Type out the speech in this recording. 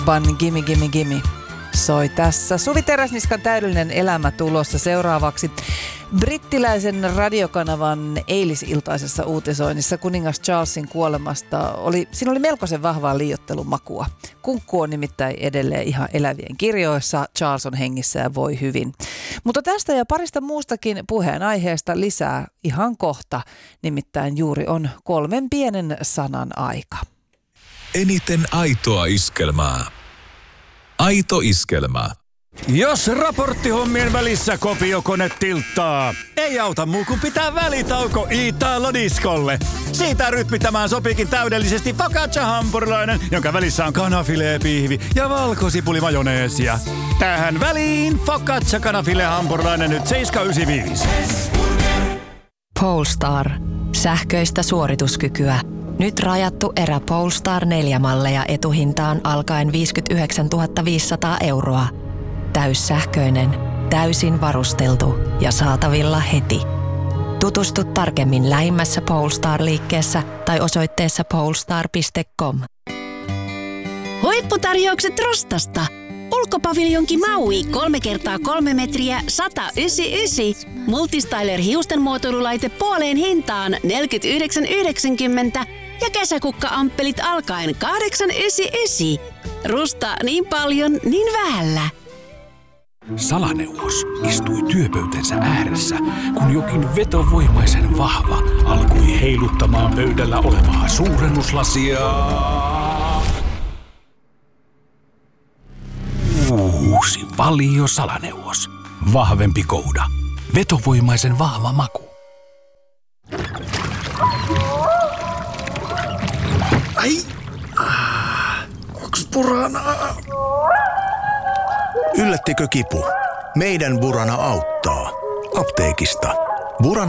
Ban Gimme Gimme Gimme soi tässä. Suvi Teräsniskan Täydellinen elämä tulossa seuraavaksi. Brittiläisen radiokanavan eilisiltaisessa uutisoinnissa kuningas Charlesin kuolemasta siinä oli melkoisen vahvaa liioittelun makua. Kunkku on nimittäin edelleen ihan elävien kirjoissa. Charles on hengissä ja voi hyvin. Mutta tästä ja parista muustakin puheenaiheesta lisää ihan kohta. Nimittäin juuri on 3 pienen sanan aika. Eniten aitoa iskelmää. Aito iskelmä. Jos raporttihommien välissä kopiokone tilttaa, ei auta muu kuin pitää välitauko Italo-diskolle. Siitä rytmittämään sopiikin täydellisesti focaccia-hampurilainen, jonka välissä on kanafilee-pihvi ja valkosipuli-majoneesia. Tähän väliin focaccia-kanafile-hampurilainen nyt 7,95. Polestar. Sähköistä suorituskykyä. Nyt rajattu erä Polestar 4-malleja etuhintaan alkaen 59 500 €. Täyssähköinen, täysin varusteltu ja saatavilla heti. Tutustu tarkemmin lähimmässä Polestar-liikkeessä tai osoitteessa polestar.com. Huipputarjoukset Rostasta. Ulkopaviljonki Maui 3x3 metriä 199. Multistyler hiusten muotoilulaite puoleen hintaan 49,90 ja kesäkukka-amppelit alkaen 899. Rusta niin paljon, niin vähällä. Salaneuvos istui työpöytänsä ääressä, kun jokin vetovoimaisen vahva alkoi heiluttamaan pöydällä olevaa suurennuslasia. Uusi Valio Salaneuvos. Vahvempi kouda. Vetovoimaisen vahva maku. Ai! Onks Buranaa? Yllättikö kipu? Meidän Burana auttaa. Apteekista. Burana